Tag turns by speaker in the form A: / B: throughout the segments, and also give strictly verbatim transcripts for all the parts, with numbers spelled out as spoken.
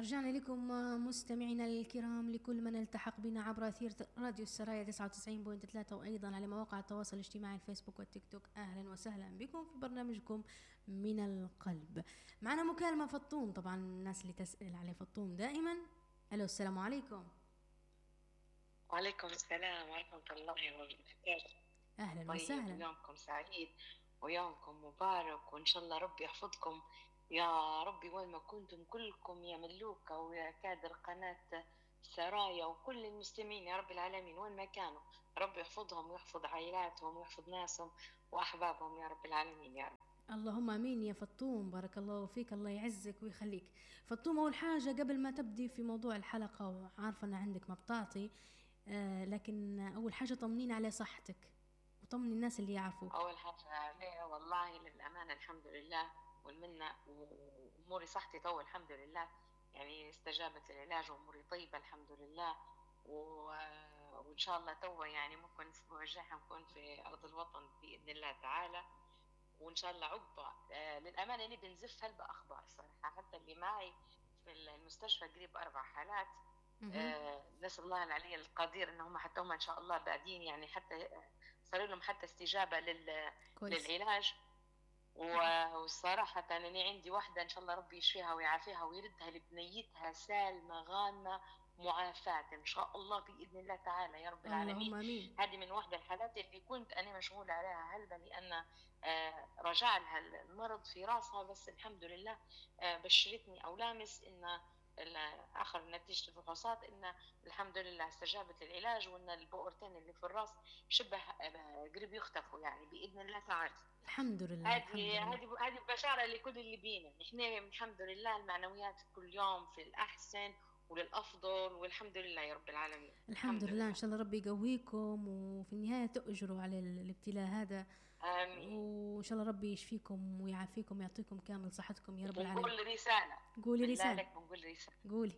A: رجعنا لكم مستمعينا الكرام، لكل من التحق بنا عبر أثير راديو السرايا تسعة وتسعين فاصلة ثلاثة وأيضا على مواقع التواصل الاجتماعي الفيسبوك والتيك توك. أهلا وسهلا بكم في برنامجكم من القلب. معنا مكالمة فطوم، طبعا الناس اللي تسأل عليه فطوم دائما. ألو، السلام عليكم.
B: وعليكم السلام ورحمة الله وبركاته.
A: أهلا
B: طيب،
A: وسهلا.
B: يومكم سعيد ويومكم مبارك، وإن شاء الله ربي يحفظكم يا ربي وين ما كنتم كلكم يا ملوكة ويا كادر قناة سرايا وكل المسلمين يا رب العالمين وين ما كانوا. ربي يحفظهم ويحفظ عائلاتهم ويحفظ ناسهم وأحبابهم يا رب العالمين يا رب.
A: اللهم امين يا فطوم، بارك الله فيك، الله يعزك ويخليك. فطوم، اول حاجه قبل ما تبدي في موضوع الحلقه، وعارفه ان عندك مبطاطي، آه لكن اول حاجه طمنين على صحتك وطمني الناس اللي يعرفوك.
B: أول حاجة ليه والله للأمانة الحمد لله والمنة، وأموري صحتي تو الحمد لله، يعني استجابت العلاج وأموري طيبة الحمد لله. و... وإن شاء الله تو يعني ممكن الأسبوع الجاي حنكون في أرض الوطن بإذن الله تعالى، وإن شاء الله عقبة. آه للأمانة أنا بنزف هلبة أخبار صراحة، حتى اللي معي في المستشفى قريب أربع حالات. آه نسأل الله العلي القدير إنهم حتى هم إن شاء الله بعدين يعني حتى صار لهم حتى استجابة لل... للعلاج. والصراحة أنا عندي واحدة إن شاء الله ربي يشفيها ويعافيها ويردها لبنيتها سالمة غانمة معافاة إن شاء الله بإذن الله تعالى يا رب العالمين.
A: امين.
B: هذه من واحدة الحالات اللي كنت أنا مشغولة عليها هلبا، لأن آه رجع لها المرض في راسها، بس الحمد لله آه بشرتني أو لامس إن آخر نتيجة الفحوصات إن الحمد لله استجابت العلاج، وإن البؤرتين اللي في الراس شبه قريب يختفوا يعني بإذن الله تعالى.
A: الحمد لله.
B: هذه هذه هذه بشارة لكل اللي بينا. إحنا الحمد لله المعنويات كل يوم في الأحسن وللأفضل، والحمد لله يا رب العالمين.
A: الحمد, الحمد لله. إن شاء الله ربي يقويكم وفي النهاية تؤجروا على الابتلاء هذا.
B: آمين.
A: وإن شاء الله ربي يشفيكم ويعافيكم ويعطيكم كامل صحتكم يا رب العالمين.
B: بنقول رسالة.
A: قولي رسالة.
B: بنقول رسالة.
A: قولي.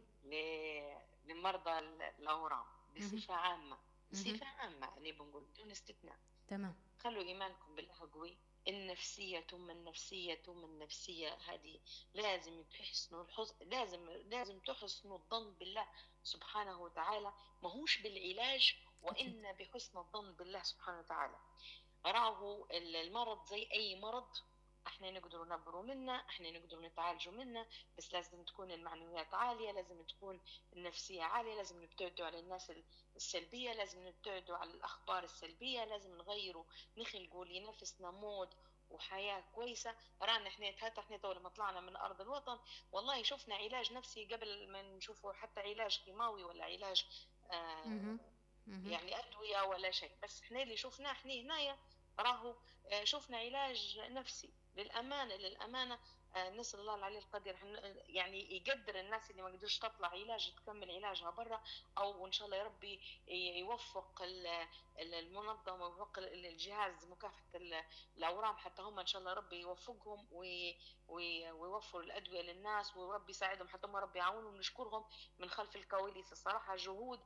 B: لمرضى الأورام بصفة عامة، بصفة عامة يعني بنقول بدون استثناء.
A: تمام.
B: خلوا إيمانكم بالله قوي. النفسية ثم النفسية ثم النفسية هذه لازم تحسنوا الحظ... لازم لازم تحسنوا الظن بالله سبحانه وتعالى، ماهوش بالعلاج، وإن بحسن الظن بالله سبحانه وتعالى. راه المرض زي أي مرض، احنا نقدر نبرو منه، احنا نقدر نتعالجوا منه، بس لازم تكون المعنويات عالية، لازم تكون النفسية عالية، لازم نبتعدوا على الناس السلبية، لازم نبتعدوا على الأخبار السلبية، لازم نغيروا نخلقوا لنفسنا مود وحياة كويسة. رانا احنا حتى احنا طول ما طلعنا من أرض الوطن والله شفنا علاج نفسي قبل ما نشوفوا حتى علاج كيماوي ولا علاج آه يعني أدوية ولا شيء، بس احنا اللي شفناه احنا هنايا راهو شفنا علاج نفسي. للأمانة للأمانة نسأل الله العلي القدير يعني يقدر الناس اللي ما قدرش تطلع علاج تكمل علاجها برا، أو إن شاء الله يا ربي يوفق المنظمة ويوفق الجهاز مكافحة الأورام حتى هم إن شاء الله ربي يوفقهم ويوفروا الأدوية للناس، وربي يساعدهم حتى هم ربي يعاونهم. نشكرهم من خلف الكواليس الصراحة، جهود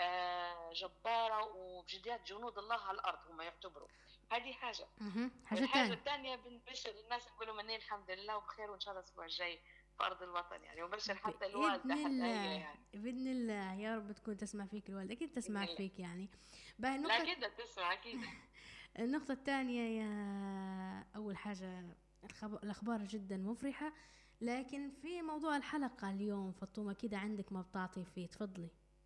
B: جبارة وبجديات جنود الله على الأرض هم يعتبروا. هذه حاجة.
A: حاجة
B: الثانية بنبشر الناس نقولوا منين الحمد لله وبخير، وإن شاء الله الأسبوع الجاي في أرض الوطن يعني، وبشر حتى الوالدة حتى هي يعني
A: بإذن الله يا رب تكون تسمع فيك الوالدة، أكيد تسمع فيك يعني.
B: لا كده تسمع أكيد.
A: النقطة الثانية يا أول حاجة الأخبار جدا مفرحة، لكن في موضوع الحلقة اليوم فطومة كده عندك ما بتعطي فيه، تفضلي.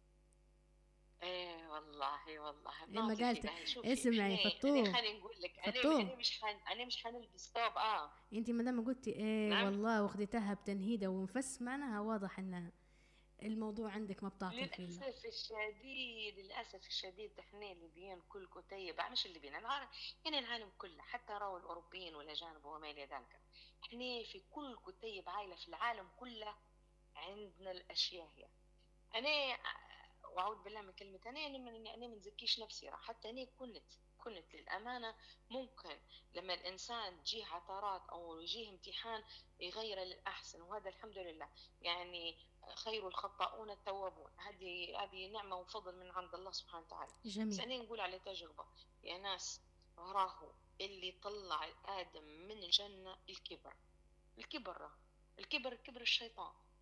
B: ايه والله والله
A: ما قالت اسمعي فطوم،
B: انا خليني نقول لك انا انا مش حن انا مش حنلبس طوب. اه
A: انت ما دام قلتي ايه نعم؟ والله واخدتها بتنهيده ونفس معناها واضح ان الموضوع عندك ما بتعطي فيه.
B: للاسف الشديد للاسف الشديد احنا الليبيين كل كتيب، مش الليبيين العالم يعني العالم كله، حتى راوا الاوروبيين والاجانب وما الى ذلك، احنا في كل كتيب عائله في العالم كله عندنا الاشياء هي. انا واعوذ بالله من كلمه انا انا انا ما نزكيش نفسي، راح حتى انا كنت كنت للامانه ممكن لما الانسان تجيه عثرات او يجيه امتحان يغير للاحسن، وهذا الحمد لله يعني خير الخطاؤون التوابون، هذه هذه نعمه وفضل من عند الله سبحانه وتعالى.
A: جميل.
B: بس انا نقول على تجربه يا ناس، راهو اللي طلع ادم من الجنه الكبر، الكبر الكبر كبر الشيطان.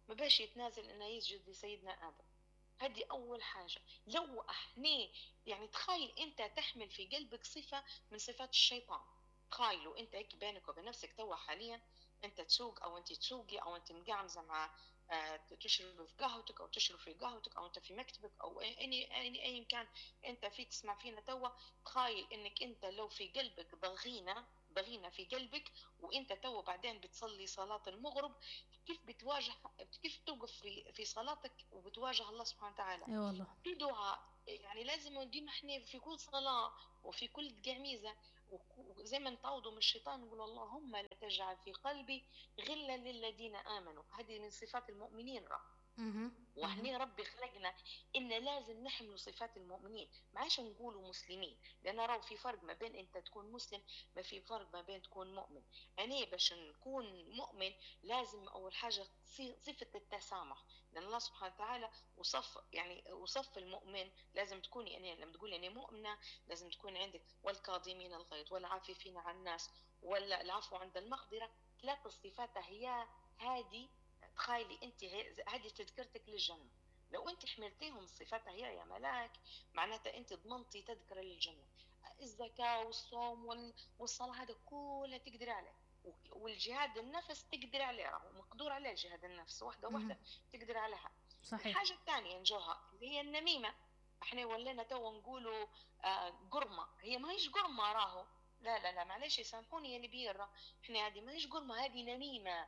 B: ما باش يتنازل انه يسجد لسيدنا ادم. هذه اول حاجه. لو احنا يعني تخيل انت تحمل في قلبك صفه من صفات الشيطان. تخيلوا انت هيك بينك وبين نفسك توا حاليا، انت تسوق او انت تسوقي او انت مقعمزه مع آه، تشرب في قهوتك او تشرب في قهوتك او انت في مكتبك او اي اي اي أي كان انت في تسمع فينا توا. تخيل انك انت لو في قلبك ضغينه ضغينه في قلبك، وانت توا بعدين بتصلي صلاه المغرب، كيف بتواجه، كيف توقف في في صلاتك وبتواجه الله سبحانه وتعالى
A: اي والله.
B: في دعاء. يعني لازم ديما احنا في كل صلاة وفي كل قعميزة وزي ما نتعوضوا من الشيطان نقول اللهم لا تجعل في قلبي غلا للذين آمنوا. هذه من صفات المؤمنين راه.
A: اها. اها.
B: واحنا ربي خلقنا ان لازم نحملوا صفات المؤمنين، ما عادش نقولوا مسلمين، لان راهو في فرق ما بين انت تكون مسلم، ما في فرق ما بين تكون مؤمن. يعني باش نكون مؤمن لازم اول حاجه صفه التسامح، لان الله سبحانه وتعالى وصف يعني وصف المؤمن. لازم تكوني يعني لما تقولي انا مؤمنه لازم تكون عندك والكاظمين الغيظ والعاففين عن الناس ولا العفو عند المقدره. ثلاث صفات هي هذه. تخيلي انت هذه تذكرتك للجنه. لو انت حملتيهم الصفات هي يا ملاك، معناتها انت ضمنتي تذكره للجنه. الزكاه والصوم والصلاه هذا كله تقدري عليه، والجهاد النفس تقدري عليه، راهو مقدور عليه جهاد النفس واحده
A: اها.
B: واحده تقدري عليها.
A: صحيح.
B: الحاجه الثانيه نجوها اللي هي النميمه. احنا ولينا تو نقولوا آه قرمه، هي ما هيش قرمه راهو. لا لا لا معلش يسامحوني يا اللي بيرة، احنا هذه ما هيش قرمه، هذه نميمه.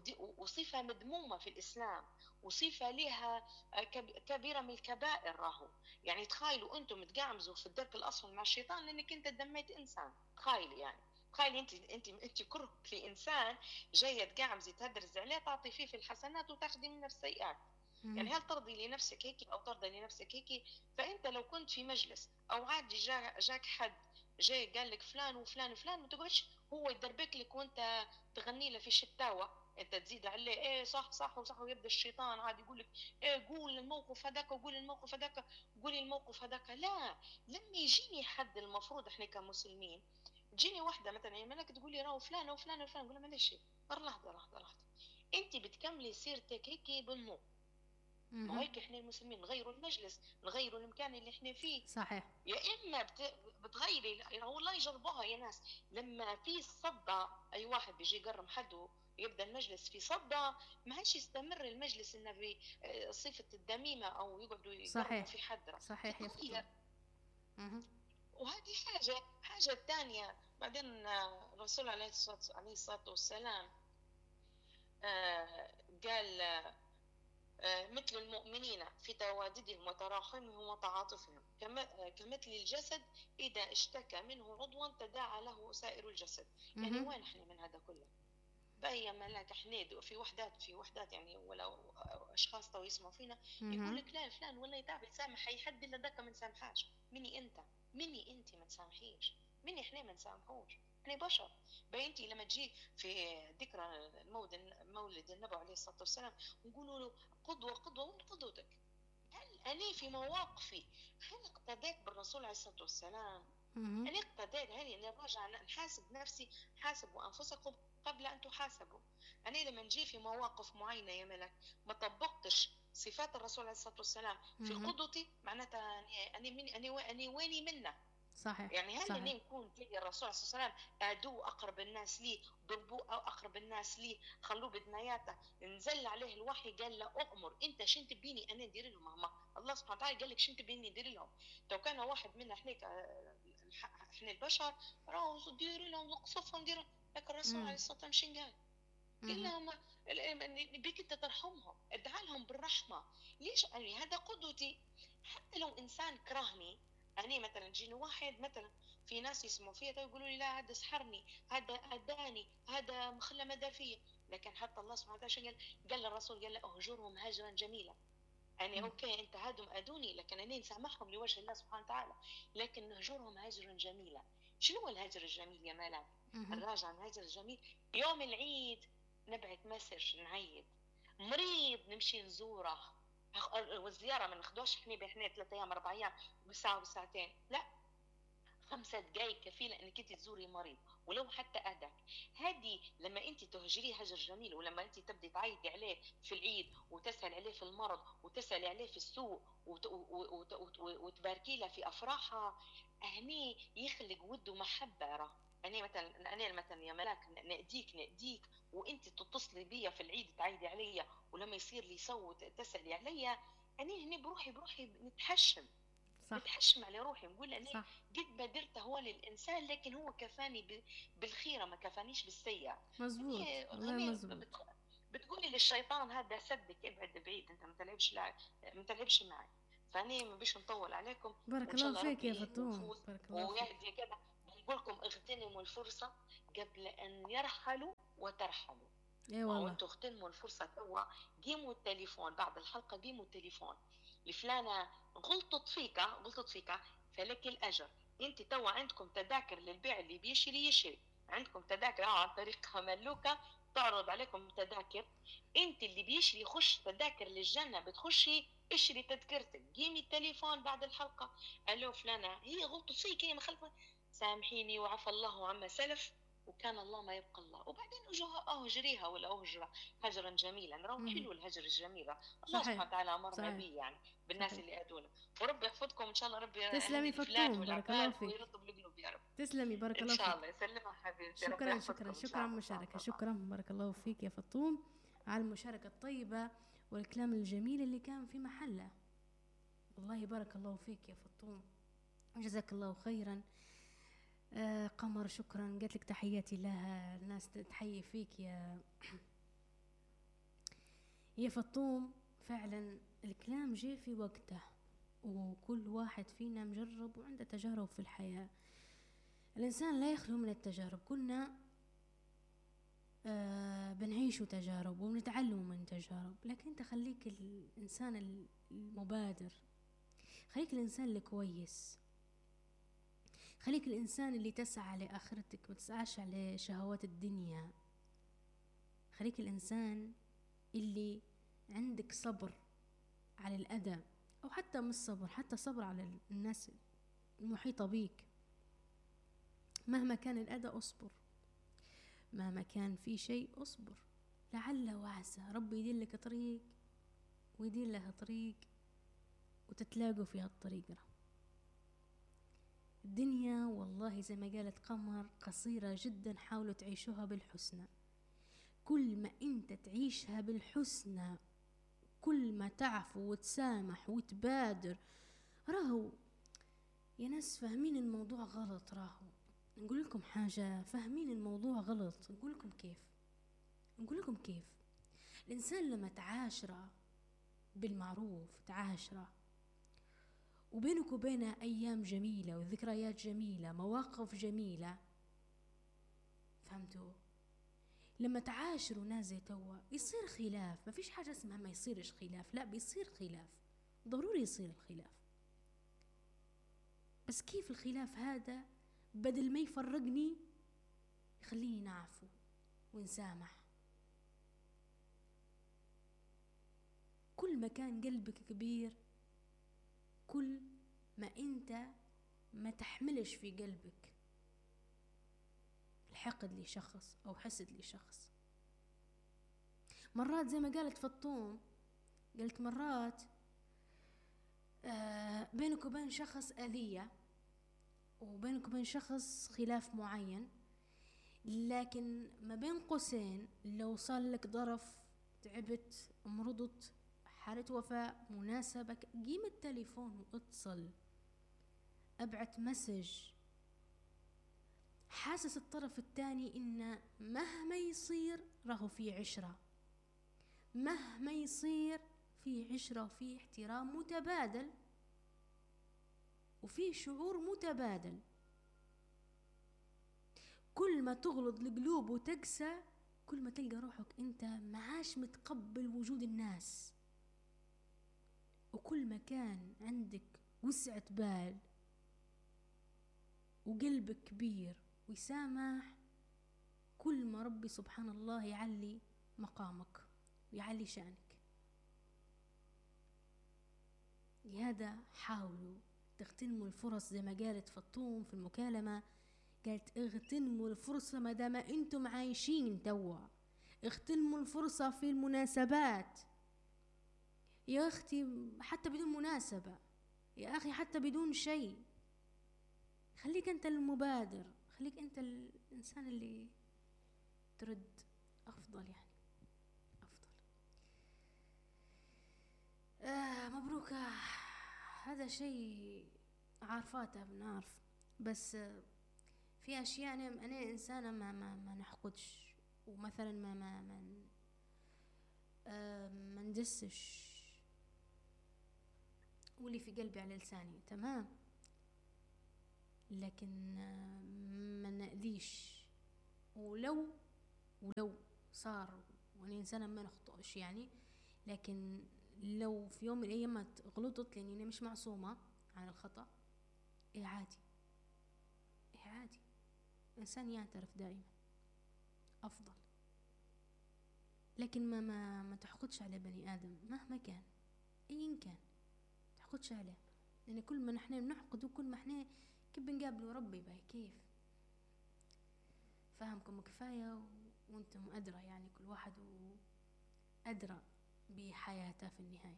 B: وصفه مذمومه في الاسلام، وصفه لها كبيره من الكبائر راهو. يعني تخيلوا انتم تقعمزوا في الدرك الاسفل مع الشيطان لانك انت دميت انسان. تخيلي يعني، تخيلي انت انت انت كره في انسان جايه تقعمزي تهدرز عليه تعطي فيه في الحسنات وتاخذي منه في السيئات.
A: اها.
B: يعني هل ترضي لنفسك هيك او ترضى لنفسك هيك؟ فانت لو كنت في مجلس او عادي جا جاك حد جاي قال لك فلان وفلان وفلان، ما تقعدش هو يدربك لك وانت تغني له في شتاوه، انت تزيد عليه ايه صح صح وصح، ويبدا الشيطان عاد يقول لك ايه قول الموقف هذاك وقول الموقف هذاك قولي الموقف هذاك. لا، لما يجيني حد المفروض احنا كمسلمين تجيني واحده مثلا يا ملك تقول لي راهو فلان وفلان وفلان، نقول لها معلش مره لحظه لحظه لحظه، انت بتكملي سيرتك هيك بالنور. ما
A: اها.
B: هيك احنا المسلمين نغيروا المجلس نغيروا المكان اللي احنا فيه.
A: صحيح.
B: يا اما بت... بتغيري والله يجربوها يا ناس. لما في صدى اي واحد بيجي يقرم حد يبدا المجلس في صدى، ما عادش يستمر المجلس انه في آه، صفه الدميمه او يقعدوا يقرموا
A: صحيح.
B: في حد
A: صحيح يا
B: تتغير.
A: فاطمة. اها.
B: وهذه حاجه حاجه ثانيه. بعدين آه، الرسول عليه الصلاه عليه الصلاه والسلام آه، قال آه، مثل المؤمنين في تواددهم وتراحمهم وتعاطفهم كمثل الجسد إذا اشتكى منه عضوا تداعى له سائر الجسد. يعني
A: اها.
B: وين احنا من هذا كله؟ بقي ملاك احنا في وحدات في وحدات يعني ولو اشخاص تو يسمعوا فينا يقول
A: اها.
B: لك لا فلان والله يتعب يسامح اي حد الا ذاك ما نسامحاش. مني انت مني انت ما تسامحيش، مني احنا ما نسامحوش، احنا بشر. بينتي لما تجي في ذكرى مولد مولد النبي عليه الصلاه والسلام نقولوا له قدوه قدوه، وين قدوتك؟ هل انا في مواقفي هل اقتديت بالرسول عليه الصلاه والسلام؟
A: اها.
B: أنا اقتديت هل أنا راجع نحاسب نفسي؟ حاسبوا أنفسكم قبل أن تحاسبوا. أنا لما نجي في مواقف معينة يا ملك ما طبقتش صفات الرسول عليه الصلاة والسلام في
A: اها.
B: قدوتي، معناتها أنا أنا من أنا أنا ويني منه.
A: صحيح.
B: يعني هل
A: صحيح.
B: اني نكون زي الرسول صلى الله عليه وسلم ادو اقرب الناس لي ضربوه او اقرب الناس لي خلوه بدنياته، نزل عليه الوحي قال له اؤمر انت شن تبيني انا ندير لهم؟ ماما الله سبحانه وتعالى قال لك شن تبيني ندير لهم؟ لو كان واحد منا احنا احنا البشر راهو ديروا لهم وقصفهم ديروا، لكن الرسول عليه الصلاه والسلام شن قال؟ قال
A: اها.
B: لهم بيك انت ترحمهم ادعى لهم بالرحمه. ليش؟ يعني هذا قدوتي. حتى لو انسان كرهني أنا مثلا جيني واحد مثلا، في ناس يسمعوا فيها يقولوا لي لا هذا سحرني هذا أداني هذا مخلى مدى فيه، لكن حتى الله سبحانه وتعالى قال قال للرسول قال له اهجرهم هجرا جميلا. يعني اوكي انت هادم ادوني لكن انا نسامحهم لوجه الله سبحانه وتعالى، لكن نهجرهم هجرا جميلا. شنو هو الهجر الجميل يا ملاك؟
A: اها.
B: الراجع الهجر الجميل يوم العيد نبعث مسج نعيد، مريض نمشي نزوره، والزياره ما ناخذوش احنا احنا ثلاث ايام اربع ايام بساعه وساعتين، لا خمسة دقائق كفيلة انك انت تزوري مريض ولو حتى اهداك. هذه لما انت تهجريه هجر جميل، ولما انت تبدي تعيطي عليه في العيد وتسأل عليه في المرض وتسأل عليه في السوق وت- وت- وت- وت- وتباركي له في افراحها، هني يخلق ود ومحبة. راه انا مثلا، انا مثلا يا ملاك نأديك نأديك وانت تتصلي بيا في العيد تعيدي عليا، ولما يصير لي صوت تسألي عليا، انا هني بروحي بروحي نتحشم،
A: صح
B: نتحشم على روحي، نقول أنا
A: صح
B: قد ما درت هو للإنسان، لكن هو كفاني ب- بالخيرة ما كفانيش بالسيئة.
A: مزبوط
B: هني
A: والله
B: هني
A: مزبوط.
B: بت- بتقولي للشيطان هذا سدك ابعد بعيد، انت ما تلعبش لع- ما تلعبش معي. فاني ما بيش نطول عليكم،
A: بارك
B: وان شاء
A: الله
B: الله
A: فيك
B: ربي
A: يا
B: يهدي
A: فطوم،
B: نفوس
A: بارك الله فيك.
B: ويهدي كذا. بنقول لكم اغتنموا الفرصة قبل ان يرحلوا وترحلوا.
A: اي
B: ما هو
A: والله.
B: انتوا اغتنموا الفرصة توا، قيموا التليفون بعد الحلقة، قيموا التليفون. لفلانة غلطت فيك غلطت فيك فلك الأجر. انت توا عندكم تذاكر للبيع، اللي بيشري يشري، عندكم تذاكر عن طريق ملوكة تعرض عليكم تذاكر. انت اللي بيشري يخش تذاكر للجنة بتخشي اشري تذكرتك، قيمي التليفون بعد الحلقة. الو فلانة هي غلطت فيك، هي مخلفة، سامحيني وعفى الله عما سلف وكان الله ما يبقى الله. وبعدين اجوها اهجريها ولا اهجرة هجرا جميلا. راهو
A: مهم.
B: حلو الهجر الجميل، الله
A: صحيح
B: سبحانه وتعالى امرنا
A: صحيح
B: به يعني بالناس
A: صحيح.
B: اللي ادونا. ورب يحفظكم ان شاء الله، ربي
A: تسلمي
B: يهني الفلان
A: فطوم، بارك الله
B: والعباد
A: فيك.
B: ويرطب القلوب يا رب.
A: تسلمي بارك
B: ان
A: الله
B: شاء
A: فيك.
B: الله يسلمها حبيبتي، ربي
A: شكرا شكرا
B: يحفظكم ان
A: شكرا
B: شاء الله.
A: مشاركة،
B: بابا.
A: شكرا بارك الله فيك يا فطوم على المشاركة الطيبة والكلام الجميل اللي كان في محله. والله بارك الله فيك يا فطوم، جزاك الله خيرا. آه قمر شكرا، قالت لك تحياتي لها، الناس تحيي فيك يا يا فطوم. فعلا الكلام جاء في وقته، وكل واحد فينا مجرب وعنده تجارب في الحياة. الإنسان لا يخلو من التجارب، كلنا آه بنعيش تجارب وبنتعلم من تجارب، لكن انت خليك الإنسان المبادر، خليك الإنسان الكويس، خليك الإنسان اللي تسعى لآخرتك ما تسعاش على شهوات الدنيا. خليك الإنسان اللي عندك صبر على الأذى، أو حتى مش صبر، حتى صبر على الناس المحيطة بيك. مهما كان الأذى أصبر، مهما كان في شيء أصبر، لعل وعسى ربي يدير لك طريق ويدير لها طريق وتتلاقوا في هالطريق. الدنيا والله زي ما قالت قمر قصيرة جدا، حاولوا تعيشوها بالحسنى. كل ما انت تعيشها بالحسنى، كل ما تعفو وتسامح وتبادر. راهو يا ناس فاهمين الموضوع غلط، راهو نقول لكم حاجة، فاهمين الموضوع غلط. نقول لكم كيف نقول لكم كيف الإنسان لما تعاشره بالمعروف، تعاشره وبينك وبينه أيام جميلة وذكريات جميلة، مواقف جميلة، فهمتوا؟ لما تعاشروا ناس زي توا يصير خلاف، ما فيش حاجة اسمها ما يصيرش خلاف، لا بيصير خلاف، ضروري يصير الخلاف. بس كيف الخلاف هذا بدل ما يفرقني يخليني نعفو ونسامح. كل ما كان قلبك كبير، كل ما انت ما تحملش في قلبك الحقد لشخص او حسد لشخص. مرات زي ما قالت فطوم، قلت مرات آه بينك وبين شخص أذية، وبينك وبين شخص خلاف معين، لكن ما بين قوسين لو صار لك ظرف، تعبت، مرضت، حالة وفاة، مناسبة، قيم التليفون واتصل، ابعت مسج، حاسس الطرف الثاني إن مهما يصير راهو في عشرة، مهما يصير في عشرة وفي احترام متبادل وفي شعور متبادل. كل ما تغلط القلوب وتقسى، كل ما تلقى روحك انت معاش متقبل وجود الناس. وكل ما كان عندك وسعة بال وقلبك كبير ويسامح، كل ما ربي سبحان الله يعلي مقامك ويعلي شأنك. لهذا حاولوا تغتنموا الفرص زي ما قالت فطوم في المكالمة، قالت اغتنموا الفرصة ما دام انتم عايشين توا، اغتنموا الفرصة في المناسبات يا اختي، حتى بدون مناسبة يا اخي، حتى بدون شيء، خليك انت المبادر، خليك انت الانسان اللي ترد، افضل يعني افضل. آه مبروك، آه هذا شيء عارفاته بنعرف، بس آه في اشياء انا انا انسانه ما ما ما نحقدش، ومثلا ما ما ما آه ما ندسش، واللي في قلبي على لساني تمام، لكن آه ما نأذيش، ولو ولو صار وانا انسانه ما نخطئش يعني، لكن لو في يوم من الايام غلطت، لاني انا مش معصومه عن الخطأ، ايه عادي، ايه عادي، انسان يعترف دائما افضل، لكن ما ما ما تحقدش على بني ادم مهما كان ايا كان، تحقدش عليه، لان كل ما نحن بنحقد وكل ما احنا كيف بنقابله ربي باي كيف، فهمكم كفايه و... وانتم ادرى يعني، كل واحد ادرى بحياته في النهايه.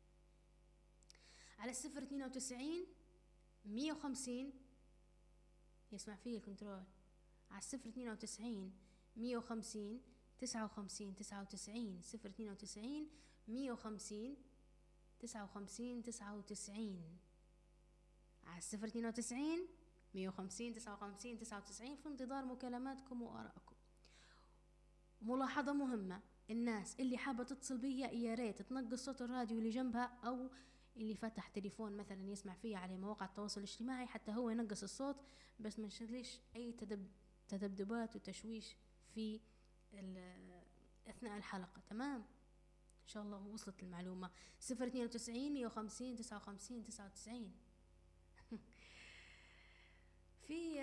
A: على الصفر اثنين وتسعين مية وخمسين يسمع فيه الكنترول، على الصفر اثنين وتسعين مية وخمسين تسعة وخمسين تسعة وتسعين، صفر اثنين وتسعين مية وخمسين تسعة وخمسين تسعة وتسعين، على الصفر اثنين وتسعين مية وخمسين تسعة وخمسين تسعة وتسعين، في انتظار مكالماتكم وآرائكم. ملاحظة مهمة، الناس اللي حابة تتصل بيا يا ريت تنقص صوت الراديو اللي جنبها، أو اللي فتح تليفون مثلا يسمع فيه على مواقع التواصل الاجتماعي حتى هو ينقص الصوت، بس ما نشغلش أي تدب تذبذبات وتشويش في أثناء الحلقة، تمام؟ إن شاء الله وصلت المعلومة. صفر اثنين وتسعين مية وخمسين تسعة وخمسين تسعة وتسعين. في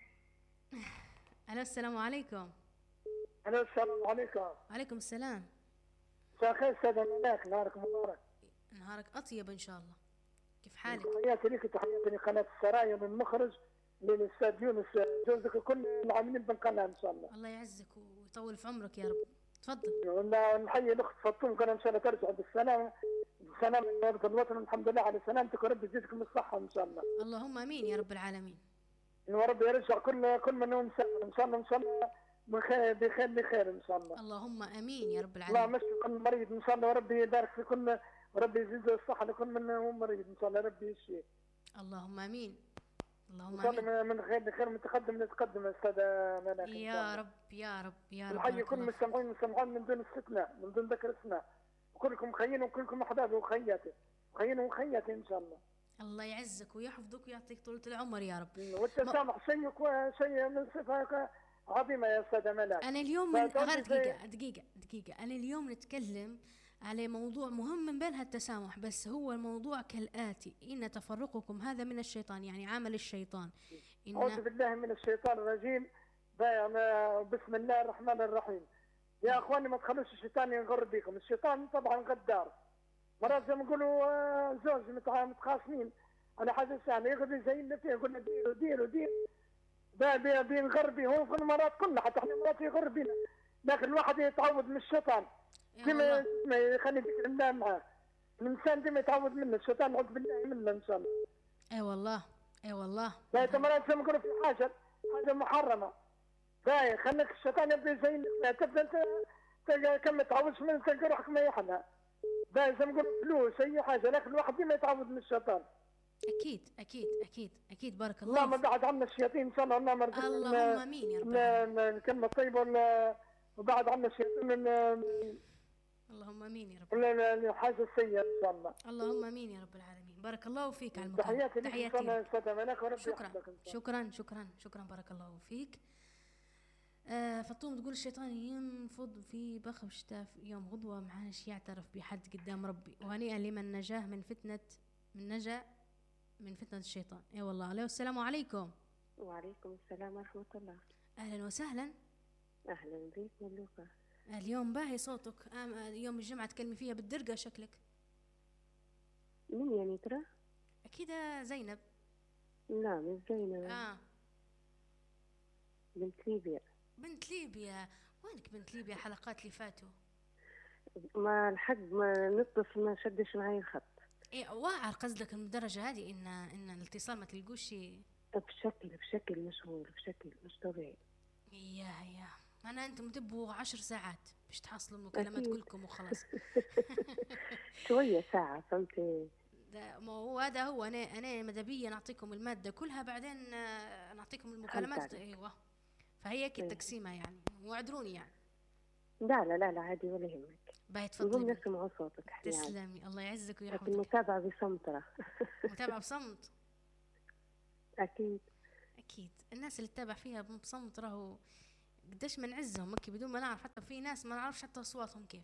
A: ألو السلام عليكم.
C: ألو السلام عليكم.
A: وعليكم السلام.
C: مساء الخير سادة الملاك، نهارك مبارك.
A: نهارك أطيب إن شاء الله. كيف حالك؟
C: تحياتي لك وتحياتي لقناة السرايا من مخرج للأستاذ يونس جوزك وكل العاملين بالقناة إن شاء الله.
A: الله يعزك ويطول في عمرك يا رب. تفضل.
C: ونحيي الأخت فطوم كان إن شاء الله ترجع بالسلامة بالسلامة لنهضة الوطن، الحمد لله على سلامتك، ورب يزيدكم الصحة إن شاء الله.
A: اللهم آمين يا رب العالمين.
C: ورب يرجع كل كل من هو مسافر إن شاء الله، إن شاء الله بخير بخير بخير إن شاء الله.
A: اللهم آمين يا رب العالمين.
C: الله مشفي كل مريض إن شاء الله، وربي يبارك في كل، وربي يزيده الصحة لكل من هو مريض إن شاء الله، ربي يشفيه.
A: اللهم آمين. اللهم
C: إن شاء الله من خير لخير، متقدم نتقدم أستاذ ملاك
A: يا رب يا رب يا رب.
C: نحيي كل المستمعين والمستمعات من دون استثناء، من دون ذكر اسماء، وكلكم خيين وكلكم أحباب وخياتي خيين وخياتي إن شاء الله.
A: الله يعزك ويحفظك ويعطيك طولة العمر يا رب.
C: والتسامح شيء شيء من صفة عظيمة يا أستاذ ملاك.
A: أنا اليوم من غير دقيقة دقيقة دقيقة أنا اليوم نتكلم على موضوع مهم من بينها التسامح، بس هو الموضوع كالآتي: إن تفرقكم هذا من الشيطان، يعني عمل الشيطان.
C: إن أعوذ بالله من الشيطان الرجيم. بسم الله الرحمن الرحيم. يا أخواني ما تخلوش الشيطان ينغر بكم، الشيطان طبعا غدار، مرات زي ما نقولوا زوج متخاصمين على حاجة سهلة يغدي زي اللي فيه، يقول ديروا ديروا ديروا بينغر بيه، هو في المرات كلها حتى احنا مرات يغر بينا، لكن الواحد يتعود من الشيطان ديما يخلي ذكر الله معاه، الانسان ديما يتعود منه الشيطان، نعوذ بالله منه ان شاء الله.
A: اي والله اي والله.
C: لا تمرات زي ما نقولوا في حاجه حاجه محرمه، باي خليك الشيطان يبدا يزين تبدا انت كم ما تعودش منه تلقى روحك ما يحلى، باي زي ما نقولوا فلوس اي حاجه، لكن الواحد ديما يتعود من الشيطان.
A: اكيد اكيد اكيد اكيد. بارك الله.
C: اللهم بعد عنا الشياطين ان شاء الله، اللهم ارزقنا
A: اللهم امين يا رب
C: الكلمه الطيبه، وبعد عنا الشياطين من
A: اللهم امين يا رب
C: الحاجه السيئه ان شاء الله.
A: اللهم امين يا رب العالمين. بارك الله فيك على المكالمه.
C: تحياتي لك استاذ ملاك وربي
A: يحفظك. شكرا شكرا شكرا بارك الله فيك. آه فطوم تقول الشيطان ينفض في بخ شتاف يوم غدوه معاش يعترف بحد قدام ربي، وهنيئا لمن نجاه من فتنه من نجا من فتنه الشيطان. اي والله. عليه السلام عليكم.
D: وعليكم السلام ورحمه الله.
A: اهلا وسهلا.
D: اهلا بك ملوكه.
A: اليوم باهي صوتك، يوم الجمعة تكلمي فيها بالدرقة شكلك.
D: مين يعني ترى؟
A: أكيد زينب.
D: نعم الزينب
A: اه
D: بنت ليبيا.
A: بنت ليبيا، وينك بنت ليبيا حلقات اللي فاتوا؟
D: ما لحد ما نتصل ما شدش معي الخط.
A: ايه واعر قصدك المدرجة هذه ان ان الاتصال ما تلقوش؟
D: بشكل بشكل مشغول بشكل مش طبيعي.
A: يا يا انا انتم تبوا عشر ساعات باش تحصلوا المكالمات
D: أكيد.
A: كلكم وخلاص.
D: شوية ساعة فهمتي.
A: ده ما هو هذا هو، انا انا مدبيا نعطيكم المادة كلها بعدين آه، نعطيكم
D: فهمت
A: المكالمات.
D: عليك.
A: ايوه فهي كي
D: إيه.
A: التقسيمة يعني، واعذروني يعني.
D: لا لا لا لا عادي ولا يهمك.
A: باهي تفضلي
D: المهم
A: بنت.
D: نسمع صوتك احنا عادي.
A: تسلمي الله يعزك
D: لكن
A: ويرحمك.
D: المتابعة بصمترة.
A: متابعة بصمت.
D: أكيد.
A: اكيد الناس اللي تتابع فيها بصمت راهو قداش ما نعزهم مكي بدون ما نعرف، حتى في ناس ما نعرفش حتى اصواتهم كيف.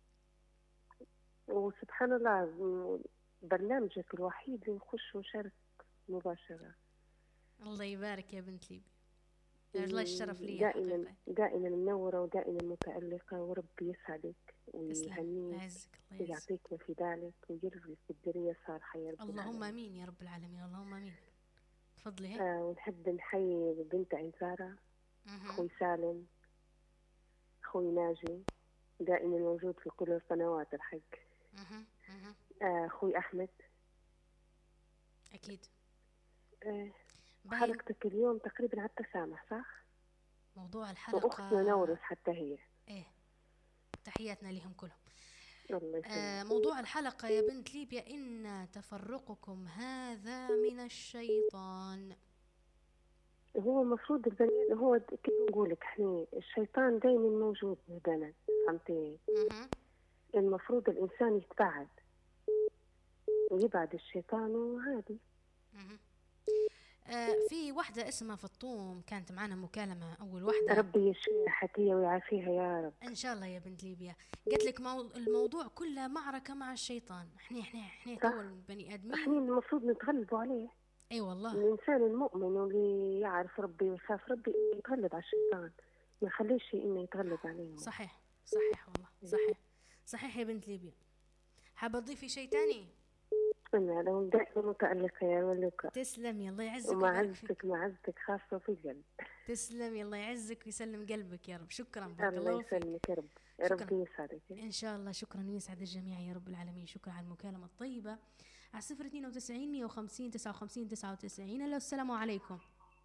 D: وسبحان الله برنامجك الوحيد اللي نخش ونشارك مباشرة.
A: الله يبارك يا بنت ليبي، الله الشرف لي
D: دائما
A: حقيقة.
D: دائما منورة ودائما متألقة، وربي يسعدك
A: تسلم
D: ويهنيك
A: يعزك الله يعزك.
D: ويعطيك ما في ذلك ويرزقك بالذرية الصالحة يا رب
A: اللهم
D: العالمين.
A: امين يا رب العالمين، اللهم امين. تفضلي هيك.
D: آه ونحب نحيي بنت عنزارة، أخوي سالم، أخوي ناجي دائما موجود في كل القنوات الحق. آه أخوي أحمد
A: اكيد.
D: آه
A: باين
D: حلقتك اليوم تقريبا على التسامح صح؟
A: موضوع الحلقة.
D: وأختنا نورس حتى هي.
A: ايه تحياتنا لهم كلهم.
D: الله يسلمك.
A: آه موضوع الحلقة يا بنت ليبيا إن تفرقكم هذا من الشيطان.
D: هو المفروض البني هو كيف نقولك احنا الشيطان دايما موجود بالبنات فهمتي. المفروض الإنسان يتبعد ويبعد الشيطان وعادي.
A: آه في واحدة اسمها فطوم كانت معنا مكالمة أول واحدة.
D: ربي يشفيها حتى ويعافيها يا رب
A: إن شاء الله يا بنت ليبيا. قلت لك مو... الموضوع كله معركة مع الشيطان. احنا احنا احنا تو البني آدمين
D: احنا المفروض نتغلبوا عليه.
A: اي والله.
D: الإنسان المؤمن واللي يعرف ربي ويخاف ربي يتغلب على الشيطان، ما يخليش إنه يتغلب عليه.
A: صحيح صحيح والله صحيح صحيح يا بنت ليبيا. حابة تضيفي شيء تاني؟
D: أنا لو دائما متألقة يا ملوكة.
A: تسلمي الله يعزك
D: ومعزتك معزتك خاصة في القلب.
A: تسلمي الله يعزك ويسلم قلبك يا رب. شكرا بارك
D: الله يسلمك يا رب. يا رب يسعدك
A: إن شاء الله. شكرا ويسعد الجميع يا رب العالمين. شكرا على المكالمة الطيبة على صفر اثنين وتسعين مية وخمسين تسعة وخمسين تسعة وتسعين. ألو السلام عليكم.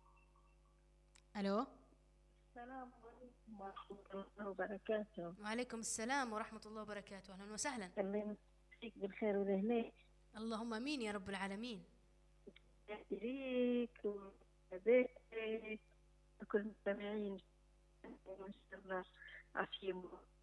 A: ألو
E: السلام عليكم ورحمة الله وبركاته.
A: وعليكم السلام ورحمة الله وبركاته. أهلا وسهلا.
E: الله يمسيك بالخير والهناء.
A: اللهم امين يا رب العالمين.
E: ليك وبيتك وكل المستمعين ما شاء الله عافية.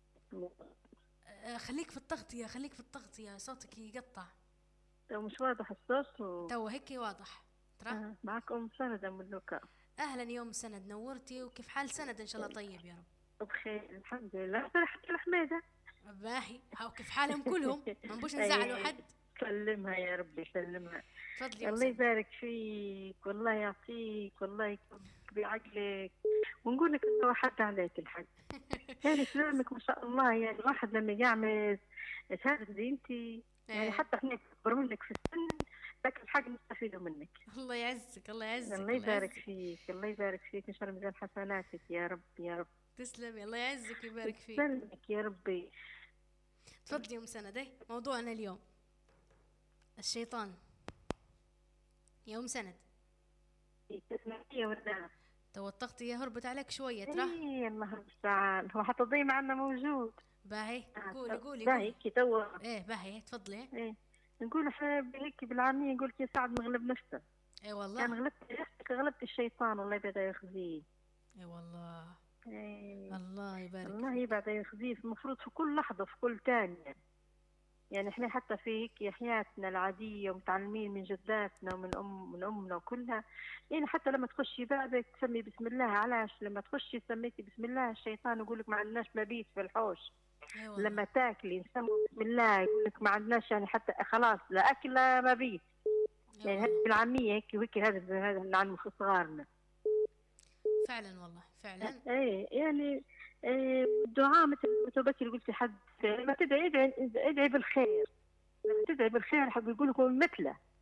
A: خليك في التغطية خليك في التغطية صوتك يقطع.
E: تو مش واضح الصوت و...
A: تو هيك واضح ترى.
E: آه. معكم سندة ملوكة.
A: أهلا يوم سند نورتي. وكيف حال سند؟ إن شاء الله طيب يا رب.
E: بخير الحمد لله. فرحت الحميدة
A: باهي. هاو كيف حالهم كلهم؟ ما نبوش نزعلوا حد.
E: سلمها يا ربي سلمها.
A: تفضلي.
E: الله يبارك فيك والله يعطيك والله يكبر بعقلك ونقول لك انه حد عليك الحق. يعني كلامك ما شاء الله. يعني الواحد لما يعمل شهادة زي انتي يعني حتى احنا نكبر منك في السن لكن الحق نستفيدوا منك.
A: الله يعزك الله يعزك.
E: الله يبارك فيك الله يبارك فيك. ان شاء الله ميزان حسناتك يا رب يا رب.
A: تسلمي الله يعزك ويبارك فيك.
E: يسلمك يا ربي.
A: تفضلي يوم سند. موضوعنا اليوم الشيطان. يوم سند
E: تسمعي ولا
A: توتقتي يا هربت عليك شوية ترى.
E: ايه الله المستعان. هو حتى ضي معنا موجود.
A: باهي قولي قولي
E: باهي كي توا.
A: ايه باهي تفضلي.
E: ايه نقول احنا هيك بالعامية نقول كي سعد مغلب نفسه.
A: اي والله.
E: كان غلبت غلبت الشيطان الله يبعد يخزيه.
A: اي والله.
E: ايه.
A: الله يبارك.
E: الله يبعد يخزيه. المفروض في كل لحظة في كل ثانية. يعني احنا حتى في هيك حياتنا العادية ومتعلمين من جداتنا ومن أم من أمنا وكلها. يعني حتى لما تخشي بابك تسمي بسم الله. علاش لما تخشي سميتي بسم الله الشيطان يقول لك ما عندناش مبيت في الحوش.
A: أيوة.
E: لما تاكلي نسمي بسم الله يقول لك ما عندناش يعني حتى خلاص لا أكل لا مبيت.
A: أيوة.
E: يعني هذه العامية هيك وهيك هذا هذا اللي نعلمه في صغارنا.
A: فعلا والله فعلا.
E: ايه يعني الدعاء مثل ما بكري قلتي حد لما تدعي ادعي ادعي بالخير. لما تدعي بالخير حب يقول لكم مثله.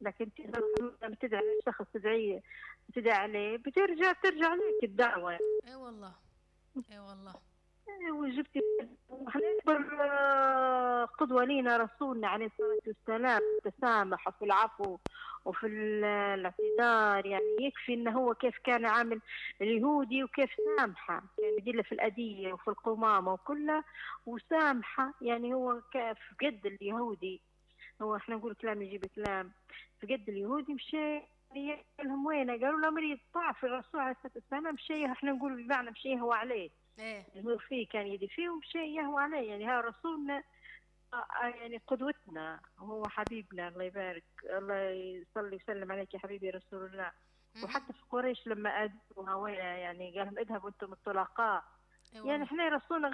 E: لكن لما تدعي الشخص تدعيه تدعي عليه بترجع ترجع عليك الدعوة.
A: اي والله اي والله.
E: وجبتي أكبر قدوة لينا رسولنا عليه الصلاة والسلام في التسامح وفي العفو وفي الاعتذار. يعني يكفي إنه هو كيف كان عامل اليهودي وكيف سامحة، كان يدله في الأدية وفي القمامة وكلها وسامحة. يعني هو كيف قد اليهودي، هو إحنا نقول كلام يجيب كلام، في قد اليهودي مشي لهم وين قالوا له مريض ضعف الرسول عليه الصلاة والسلام مشي، إحنا نقول بمعنى مشي هو عليه
A: ايه
E: يهور فيه كان يدي فيه ومشي يهوى عليه. يعني ها رسولنا يعني قدوتنا وهو حبيبنا. الله يبارك، الله يصلي وسلم عليك يا حبيبي رسول الله. وحتى في قريش لما أدوا هوايا يعني قالهم اذهبوا أنتم الطلقاء. يعني احنا رسولنا